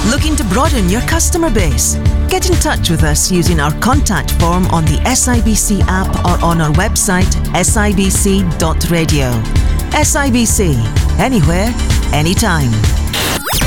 Looking to broaden your customer base? Get in touch with us using our contact form on the SIBC app or on our website sibc.radio. SIBC, anywhere, anytime.